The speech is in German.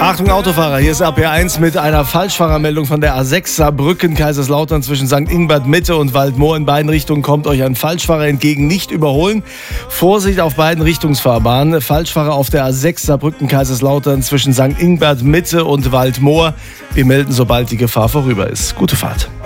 Achtung Autofahrer, hier ist RP1 mit einer Falschfahrermeldung von der A6 Saarbrücken-Kaiserslautern zwischen St. Ingbert Mitte und Waldmoor. In beiden Richtungen kommt euch ein Falschfahrer entgegen, nicht überholen. Vorsicht auf beiden Richtungsfahrbahnen. Falschfahrer auf der A6 Saarbrücken-Kaiserslautern zwischen St. Ingbert Mitte und Waldmoor. Wir melden, sobald die Gefahr vorüber ist. Gute Fahrt.